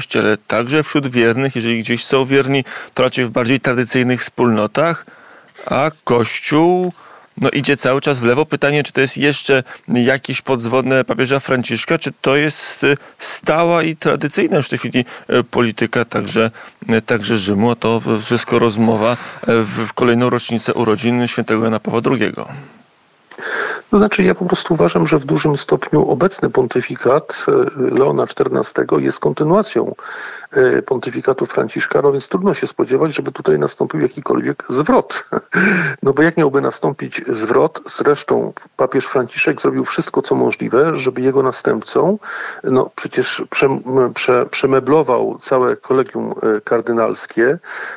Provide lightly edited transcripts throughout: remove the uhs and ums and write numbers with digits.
Kościele, także wśród wiernych, jeżeli gdzieś są wierni, to raczej w bardziej tradycyjnych wspólnotach, a Kościół idzie cały czas w lewo. Pytanie, czy to jest jeszcze jakieś podzwodne papieża Franciszka, czy to jest stała i tradycyjna już w tej chwili polityka także Rzymu, a to wszystko rozmowa w kolejną rocznicę urodzin świętego Jana Pawła II. To znaczy, ja po prostu uważam, że w dużym stopniu obecny pontyfikat Leona XIV jest kontynuacją pontyfikatu Franciszka, no więc trudno się spodziewać, żeby tutaj nastąpił jakikolwiek zwrot. No bo jak miałby nastąpić zwrot? Zresztą papież Franciszek zrobił wszystko, co możliwe, żeby jego następcą, przecież przemeblował całe kolegium kardynalskie.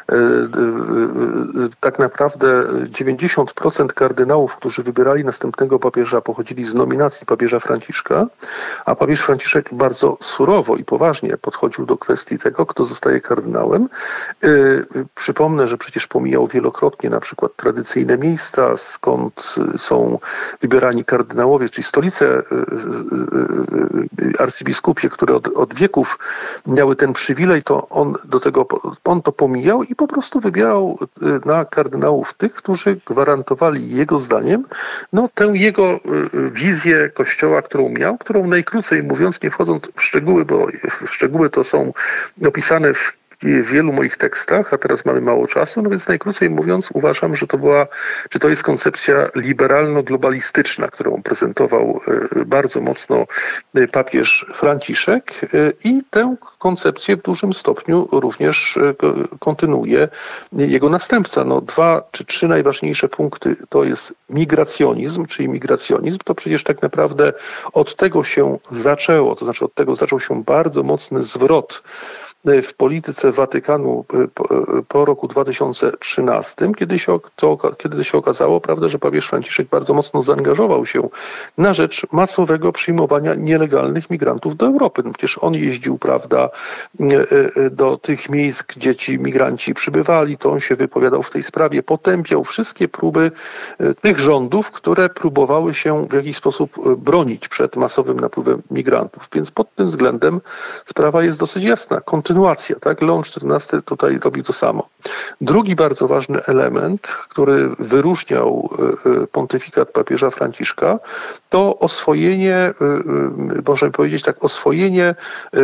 Tak naprawdę 90% kardynałów, którzy wybierali następnego papieża, pochodzili z nominacji papieża Franciszka, a papież Franciszek bardzo surowo i poważnie podchodził do kwestii tego, kto zostaje kardynałem. Przypomnę, że przecież pomijał wielokrotnie na przykład tradycyjne miejsca, skąd są wybierani kardynałowie, czyli stolice arcybiskupie, które od wieków miały ten przywilej, to on to pomijał i po prostu wybierał na kardynałów tych, którzy gwarantowali jego zdaniem tę jego wizję Kościoła, którą miał, którą najkrócej mówiąc, nie wchodząc w szczegóły, bo szczegóły to są opisane w wielu moich tekstach, a teraz mamy mało czasu, więc najkrócej mówiąc uważam, że to jest koncepcja liberalno-globalistyczna, którą prezentował bardzo mocno papież Franciszek i tę koncepcję w dużym stopniu również kontynuuje jego następca. 2 czy 3 najważniejsze punkty to jest migracjonizm, czyli migracjonizm, to przecież tak naprawdę od tego się zaczęło, to znaczy od tego zaczął się bardzo mocny zwrot w polityce Watykanu po roku 2013, kiedy się okazało, prawda, że papież Franciszek bardzo mocno zaangażował się na rzecz masowego przyjmowania nielegalnych migrantów do Europy. Przecież on jeździł, prawda, do tych miejsc, gdzie ci migranci przybywali, to on się wypowiadał w tej sprawie, potępiał wszystkie próby tych rządów, które próbowały się w jakiś sposób bronić przed masowym napływem migrantów. Więc pod tym względem sprawa jest dosyć jasna. Kontynuacja, tak? Leon XIV tutaj robi to samo. Drugi bardzo ważny element, który wyróżniał pontyfikat papieża Franciszka, to oswojenie, możemy powiedzieć tak, oswojenie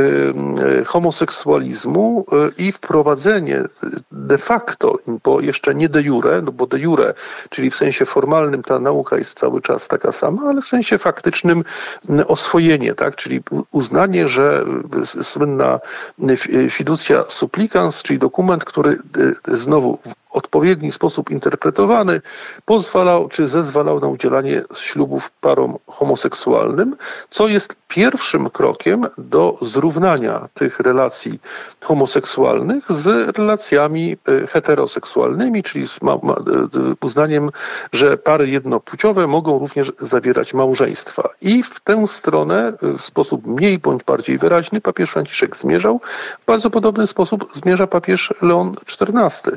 homoseksualizmu i wprowadzenie de facto, bo jeszcze nie de jure, bo de jure, czyli w sensie formalnym ta nauka jest cały czas taka sama, ale w sensie faktycznym oswojenie, tak? Czyli uznanie, że słynna fiducia supplicans, czyli dokument, który znowu w odpowiedni sposób interpretowany pozwalał czy zezwalał na udzielanie ślubów parom homoseksualnym, co jest pierwszym krokiem do zrównania tych relacji homoseksualnych z relacjami heteroseksualnymi, czyli z uznaniem, że pary jednopłciowe mogą również zawierać małżeństwa. I w tę stronę w sposób mniej bądź bardziej wyraźny papież Franciszek zmierzał. W bardzo podobny sposób zmierza papież Leon XIV.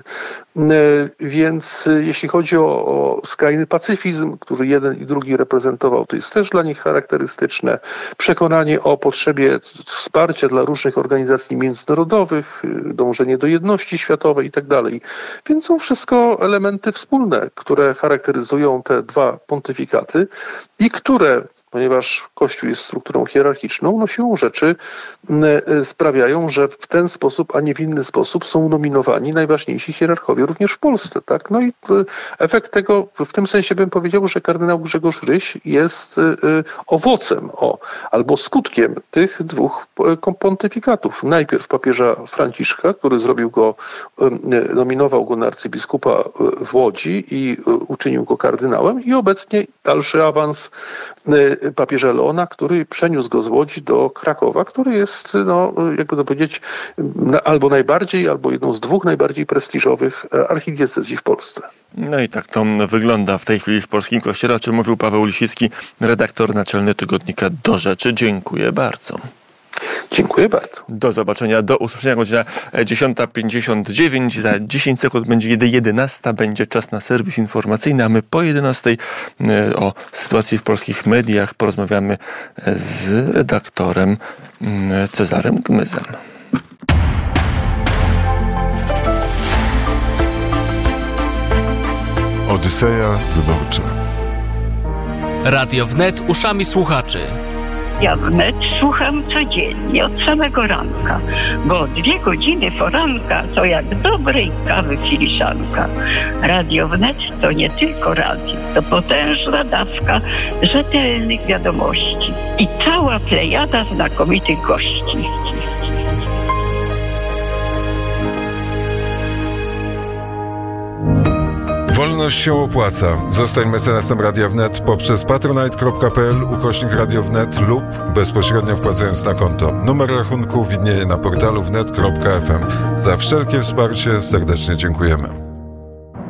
Więc jeśli chodzi o skrajny pacyfizm, który jeden i drugi reprezentował, to jest też dla nich charakterystyczne. Przekonanie o potrzebie wsparcia dla różnych organizacji międzynarodowych, dążenie do jedności światowej i tak dalej. Więc są wszystko elementy wspólne, które charakteryzują te dwa pontyfikaty i które, ponieważ Kościół jest strukturą hierarchiczną, siłą rzeczy sprawiają, że w ten sposób, a nie w inny sposób są nominowani najważniejsi hierarchowie również w Polsce. Tak? I efekt tego, w tym sensie bym powiedział, że kardynał Grzegorz Ryś jest owocem albo skutkiem tych dwóch pontyfikatów. Najpierw papieża Franciszka, który nominował go na arcybiskupa w Łodzi i uczynił go kardynałem, i obecnie dalszy awans papieża Leona, który przeniósł go z Łodzi do Krakowa, który jest, jakby to powiedzieć, albo najbardziej, albo jedną z dwóch najbardziej prestiżowych archidiecezji w Polsce. I tak to wygląda w tej chwili w polskim kościele, o czym mówił Paweł Lisicki, redaktor naczelny tygodnika Do Rzeczy. Dziękuję bardzo. Dziękuję bardzo. Do zobaczenia, do usłyszenia. Godzina 10:59. Za 10 sekund będzie 11. Będzie czas na serwis informacyjny, a my po 11 o sytuacji w polskich mediach porozmawiamy z redaktorem Cezarem Gmyzem. Odyseja wyborcza. Radio Wnet uszami słuchaczy. Ja wnet słucham codziennie, od samego ranka, bo 2 godziny poranka to jak dobrej kawy filiżanka. Radio Wnet to nie tylko radio, to potężna dawka rzetelnych wiadomości i cała plejada znakomitych gości. Wolność się opłaca. Zostań mecenasem Radia Wnet poprzez patronite.pl/Radio Wnet lub bezpośrednio wpłacając na konto. Numer rachunku widnieje na portalu wnet.fm. Za wszelkie wsparcie serdecznie dziękujemy.